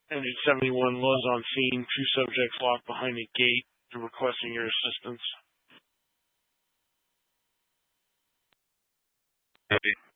Engine 71 was on scene. 2 subjects locked behind a gate and requesting your assistance. Copy.